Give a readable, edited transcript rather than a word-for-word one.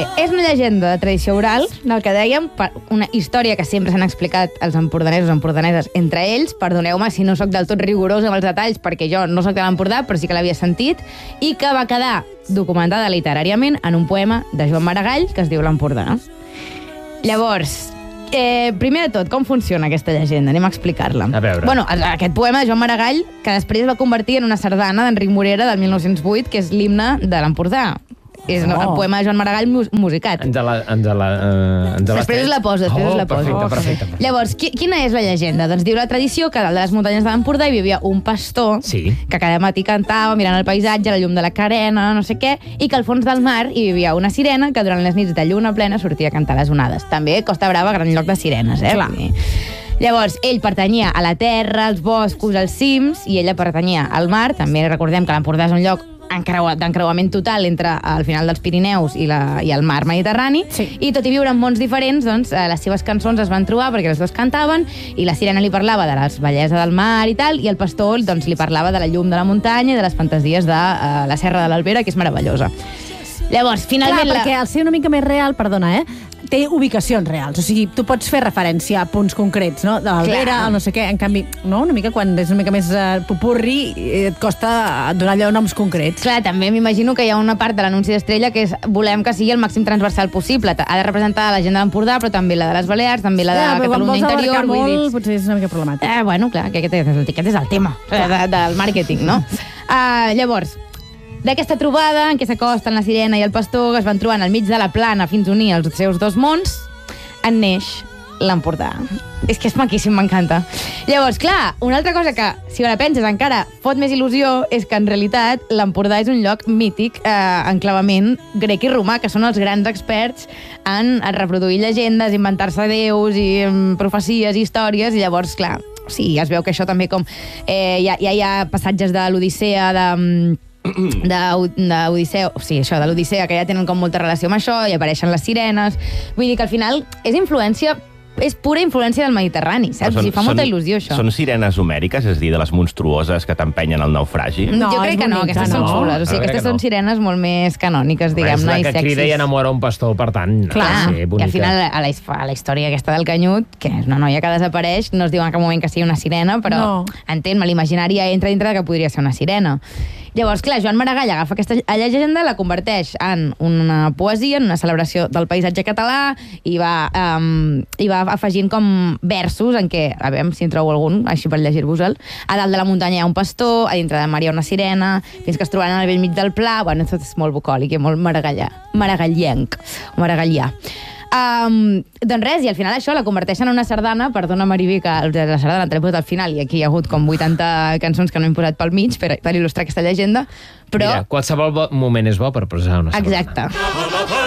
és una llegenda de tradició oral, del que dèiem, una història que sempre s'han explicat els empordanesos o empordaneses entre ells. Perdoneu-me si no sóc del tot rigorós amb els detalls, perquè jo no sóc de l'Empordà, però sí que l'havia sentit, i que va quedar documentada literàriament en un poema de Joan Maragall que es diu l'Empordà. Llavors, primer de tot, com funciona aquesta llegenda? Anem a explicar-la. A veure. Bueno, aquest poema de Joan Maragall, que després es va convertir en una sardana d'Enric Morera del 1908, que és l'himne de l'Empordà. És el poema de Joan Maragall musicat. Després us la poso, Perfecte. Llavors, quina és la llegenda? Doncs diu la tradició que dalt de les muntanyes de l'Empordà hi vivia un pastor que cada matí cantava mirant el paisatge, la llum de la carena, no sé què, i que al fons del mar hi vivia una sirena que durant les nits de lluna plena sortia a cantar les onades. També Costa Brava, gran lloc de sirenes, Clar. Llavors, ell pertanyia a la terra, als boscos, als cims, i ella pertanyia al mar. També recordem que l'Empordà és un lloc d'encreuament total entre el final dels Pirineus i el mar Mediterrani, i tot i viure en mons diferents, doncs, les seves cançons es van trobar perquè les dos cantaven, i la sirena li parlava de la bellesa del mar i tal, i el pastor doncs, li parlava de la llum de la muntanya i de les fantasies de la Serra de l'Albera, que és meravellosa. Llavors, finalment... Clar, perquè al ser una mica més real, perdona, té ubicacions reals. O sigui, tu pots fer referència a punts concrets, no? De l'Albera, no sé què. En canvi, no? Una mica quan és una mica més popurri, et costa donar allò noms concrets. Clar, també m'imagino que hi ha una part de l'anunci d'Estrella que és volem que sigui el màxim transversal possible. Ha de representar la gent de l'Empordà, però també la de les Balears, també la de Catalunya Interior. Molt, potser és una mica problemàtic. Bueno, clar, que aquest és el tema del màrqueting, no? Llavors, d'aquesta trobada, en què s'acosten la sirena i el pastor, que es van trobant al mig de la plana fins a unir els seus dos mons, en neix l'Empordà. És que és maquíssim, m'encanta. Llavors, clar, una altra cosa que, si ho penses, encara fot més il·lusió, és que en realitat l'Empordà és un lloc mític, enclavament grec i romà, que són els grans experts en reproduir llegendes, inventar-se déus i profecies i històries, i llavors, clar, sí, es veu que això també com... ja hi ha passatges de l'Odissea, d'Odissea, de l'Odissea, que ja tenen com molta relació amb això, i apareixen les sirenes. Vull dir que al final és pura influència del Mediterrani, saps? Fa molta il·lusió, això. Són sirenes homèriques, és a dir, de les monstruoses que t'empenyen al naufragi? No, jo crec que no, aquestes són xules. O sigui, aquestes són sirenes molt més canòniques, diguem-ne, i sexis. És la que crida i enamora un pastor, per tant, clar, que al final, a la història aquesta del Canyut, que és una noia que desapareix, no es diu en cap moment que sigui una sirena, però entén-me, l'imaginari entra dintre que podria ser una sirena. Llavors, clar, Joan Maragall agafa aquesta llegenda, la converteix en una poesia, en una celebració del paisatge català, i va afegint com versos en què, a veure si en trobo algun, així per llegir-vos-el. A dalt de la muntanya hi ha un pastor, a dintre de mar hi ha una sirena, fins que es trobaran al bell mig del pla. Bueno, tot és molt bucòlic i molt maragallenc, maragallià. Doncs res, i al final això la converteixen en una sardana. Perdona, Mariví, que la sardana te l'he posat al final i aquí hi ha hagut com 80 cançons que no hem posat pel mig per il·lustrar aquesta llegenda, però... Mira, qualsevol moment és bo per posar una sardana. Exacte.